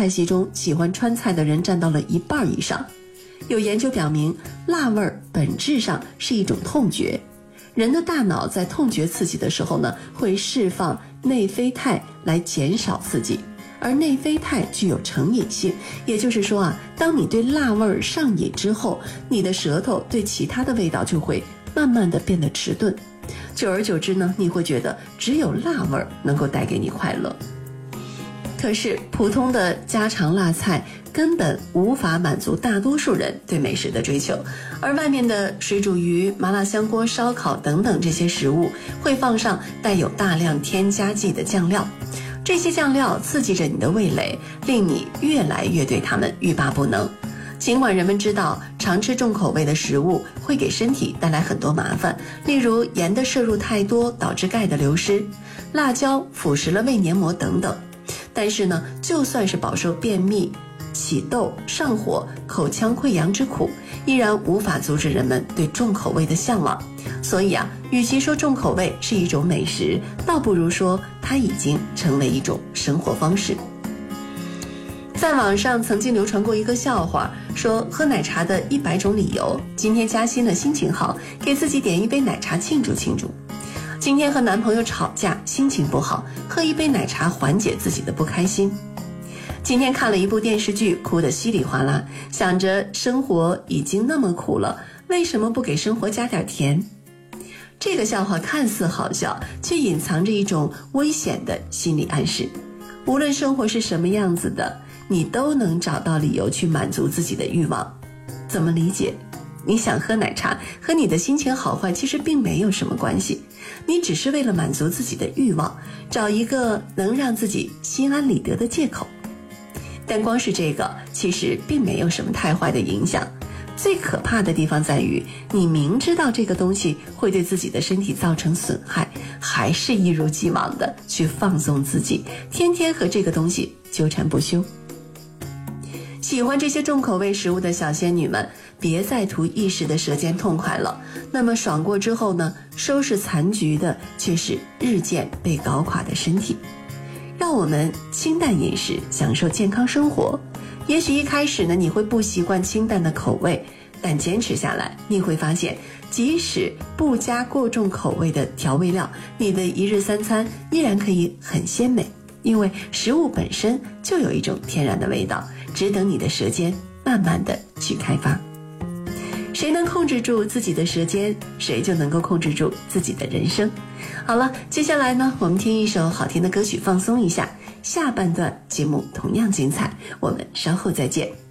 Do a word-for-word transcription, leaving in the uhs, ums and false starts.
菜系中喜欢川菜的人占到了一半以上。有研究表明，辣味本质上是一种痛觉，人的大脑在痛觉刺激的时候呢，会释放内啡肽来减少刺激，而内啡肽具有成瘾性，也就是说啊，当你对辣味上瘾之后，你的舌头对其他的味道就会慢慢的变得迟钝，久而久之呢，你会觉得只有辣味能够带给你快乐。可是普通的家常辣菜根本无法满足大多数人对美食的追求，而外面的水煮鱼、麻辣香锅、烧烤等等这些食物会放上带有大量添加剂的酱料，这些酱料刺激着你的味蕾，令你越来越对它们欲罢不能。尽管人们知道常吃重口味的食物会给身体带来很多麻烦，例如盐的摄入太多导致钙的流失，辣椒腐蚀了胃黏膜等等，但是呢，就算是饱受便秘、起痘、上火、口腔溃疡之苦，依然无法阻止人们对重口味的向往。所以啊，与其说重口味是一种美食，倒不如说它已经成为一种生活方式。在网上曾经流传过一个笑话，说喝奶茶的一百种理由，今天加薪了心情好，给自己点一杯奶茶庆祝庆祝。今天和男朋友吵架，心情不好，喝一杯奶茶缓解自己的不开心。今天看了一部电视剧，哭得稀里哗啦，想着生活已经那么苦了，为什么不给生活加点甜？这个笑话看似好笑，却隐藏着一种危险的心理暗示。无论生活是什么样子的，你都能找到理由去满足自己的欲望。怎么理解？你想喝奶茶和你的心情好坏其实并没有什么关系，你只是为了满足自己的欲望，找一个能让自己心安理得的借口。但光是这个其实并没有什么太坏的影响，最可怕的地方在于你明知道这个东西会对自己的身体造成损害，还是一如既往的去放纵自己，天天和这个东西纠缠不休。喜欢这些重口味食物的小仙女们，别再图一时的舌尖痛快了，那么爽过之后呢，收拾残局的却是日渐被搞垮的身体。让我们清淡饮食，享受健康生活。也许一开始呢，你会不习惯清淡的口味，但坚持下来，你会发现即使不加过重口味的调味料，你的一日三餐依然可以很鲜美，因为食物本身就有一种天然的味道，只等你的舌尖慢慢的去开发。谁能控制住自己的舌尖，谁就能够控制住自己的人生。好了，接下来呢，我们听一首好听的歌曲放松一下，下半段节目同样精彩，我们稍后再见。